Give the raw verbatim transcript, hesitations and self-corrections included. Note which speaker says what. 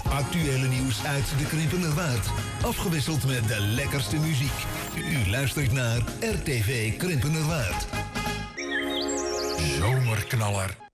Speaker 1: Actuele nieuws uit de Krimpenerwaard. Afgewisseld met de lekkerste muziek. U luistert naar R T V Krimpenerwaard.
Speaker 2: Zomerknaller.